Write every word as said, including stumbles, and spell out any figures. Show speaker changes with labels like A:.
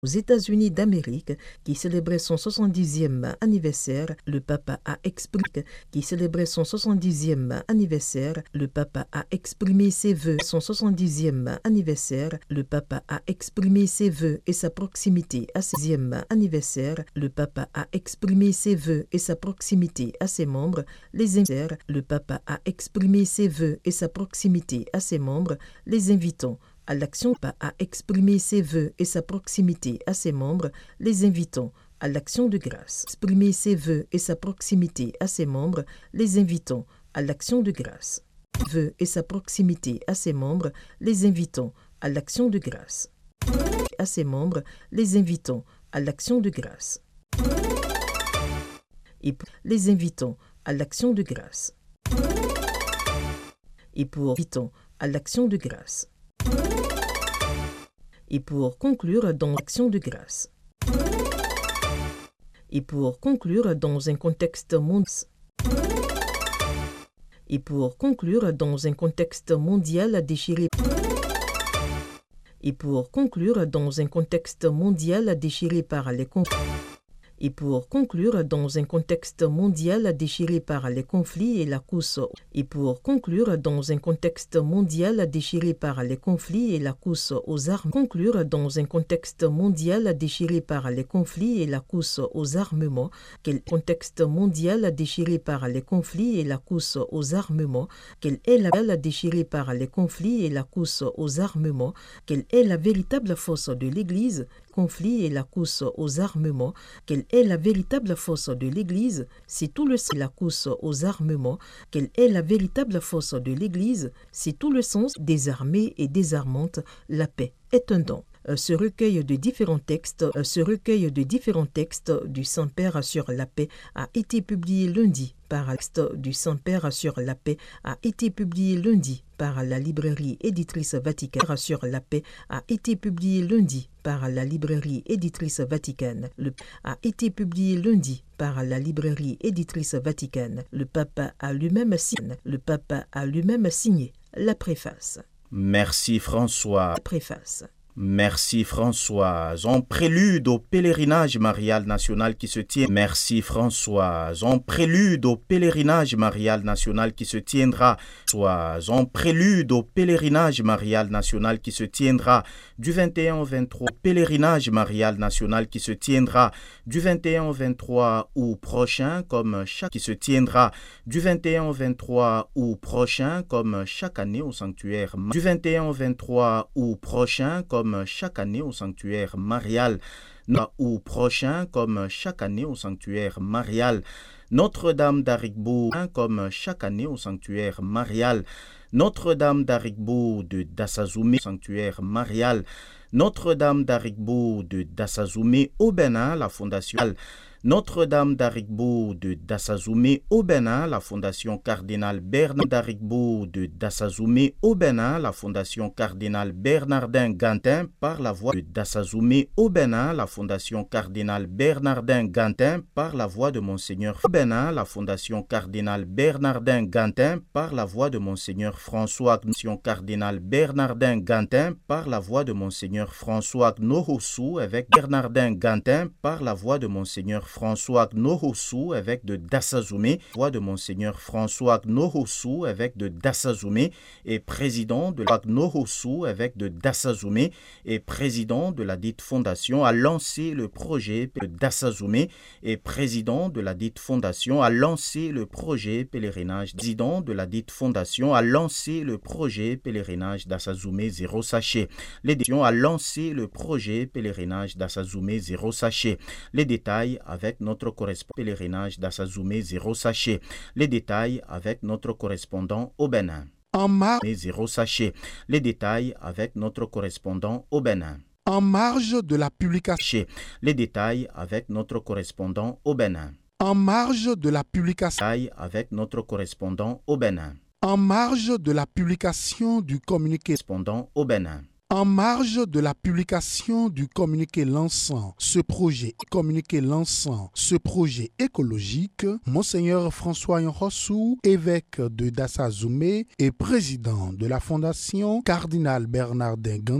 A: aux États-Unis d'Amérique qui célébrait son soixante-dixième anniversaire, le Papa a exprimé qui célébrait son soixante-dixième anniversaire, le Papa a exprimé ses vœux. Son soixante-dixième anniversaire, le Papa a exprimé ses vœux et sa proximité à ses dixième anniversaire, le Papa a exprimé ses vœux et sa proximité à ses membres, les invités. Le Papa a exprimé ses vœux et sa proximité à ses membres, les invitons à l'action. Papa a exprimé ses vœux et sa proximité à ses membres, les invitons à l'action de grâce. Exprimer ses vœux et sa proximité à ses membres, les invitons à l'action de grâce. Vœux et sa proximité à ses membres, les invitons à l'action de grâce. À ses membres, les invitons à l'action de grâce. Et les invitons à l'action de grâce. Et pour invitons à l'action de grâce. Et pour conclure dans l'action de grâce. Et pour conclure dans un contexte mondial. Et pour conclure dans un contexte mondial déchiré. Et pour conclure dans un contexte mondial déchiré par les conflits. Et pour conclure dans un contexte mondial déchiré par les conflits et la course. Et pour conclure dans un contexte mondial déchiré par les conflits et la course aux armes. Conclure dans un contexte mondial déchiré par les conflits et la course aux armements. Quel contexte mondial déchiré par les conflits et la course aux armements. Quelle est la déchirée par les conflits et la course aux armements. Quelle est la véritable force de l'Église. Conflit et la course aux armements. Quelle est la véritable force de l'Église? C'est tout le sens de la course aux armements. Quelle est la véritable force de l'Église? C'est tout le sens désarmée et désarmante. La paix est un don. Ce recueil de différents textes, ce recueil de différents textes du Saint-Père sur la paix a été publié lundi par texte du Saint-Père sur la paix a été publié lundi par la librairie éditrice Vaticane sur la paix a été publié lundi par la librairie éditrice Vaticane. Le a été publié lundi par la librairie éditrice Vaticane. Le Papa a lui-même signé. Le Papa a lui-même signé la préface.
B: Merci François.
A: La préface.
B: Merci Françoise. En prélude au pèlerinage marial national qui se tient. Merci Françoise. En prélude au pèlerinage marial national qui se tiendra. Françoise. En prélude au pèlerinage marial national qui se tiendra du vingt et un au vingt-trois. Pèlerinage marial national qui se tiendra du vingt et un au vingt-trois août prochain comme chaque qui se tiendra du vingt et un au vingt-trois août prochain comme chaque année au sanctuaire. Du vingt et un au vingt-trois août prochain comme comme chaque année au sanctuaire marial, ou prochain comme chaque année au sanctuaire marial, Notre-Dame d'Arigbo comme chaque année au sanctuaire marial, Notre-Dame d'Arigbo de Dassazoumé, sanctuaire marial, Notre-Dame d'Arigbo de Dassazoumé au Bénin, la fondation Notre-Dame d'Arigbo de Dassazoumé au Bénin, la fondation cardinal Bernard d'Arigbo de Dassazoumé au Bénin, la fondation cardinal Bernardin Gantin par la voix de Dassazoumé au Bénin, la fondation cardinal Bernardin Gantin par la voix de Monseigneur au Bénin, la fondation cardinal Bernardin Gantin par la voix de Monseigneur François Fondation cardinal Bernardin Gantin par la voix de Monseigneur François Gnohossou avec Bernardin Gantin par la voix de Monseigneur François Gnohossou, évêque de Dassazoumé, voix de Monseigneur François Gnohossou, évêque de Dassazoumé et président de la Gnohossou, évêque de Dassazoumé et président de la dite fondation, a lancé le projet de Dassazoumé et président de la dite fondation, a lancé le projet pèlerinage. Président de la dite fondation a lancé le projet pèlerinage Dassazoumé zéro sachet. L'édition a lancé le projet pèlerinage Dassazoumé zéro sachet. Les détails avec notre correspondant pèlerinage Dassazoumé zéro sachet. Les détails avec notre correspondant au Bénin.
C: En marge
B: zéro sachet. Les détails avec notre correspondant au Bénin.
C: En marge de la publication.
B: Les détails avec notre correspondant au Bénin.
C: En marge de la publication.
B: Avec notre correspondant au Bénin.
C: En marge de la publication du communiqué.
B: Correspondant au Bénin.
C: En marge de la publication du communiqué lançant ce projet, communiqué lançant ce projet écologique, Monseigneur François Gnohossou, évêque de Dassazoumé et président de la Fondation Cardinal Bernardin Gantin,